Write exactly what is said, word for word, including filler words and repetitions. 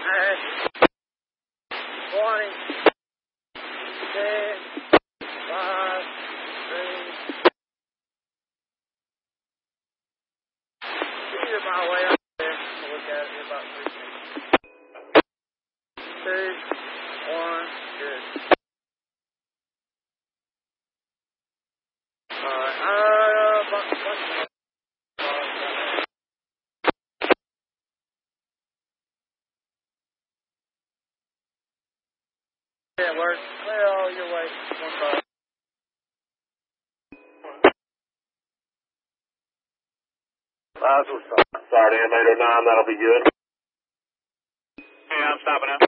nine, twenty, ten, five, three. Either my way up there. We'll look at it in about three minutes. Two, one, good. Alright, uh, bunch, bunch of didn't work. Well, your way. One car. Uh, so start in eight oh nine, that'll be good. Yeah, I'm stopping now.